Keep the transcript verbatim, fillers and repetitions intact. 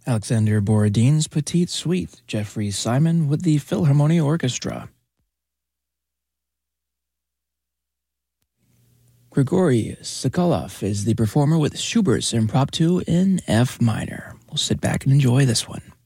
Alexander Borodin's Petite Suite, Jeffrey Simon with the Philharmonia Orchestra. Grigory Sokolov is the performer with Schubert's Impromptu in F minor. We'll sit back and enjoy this one.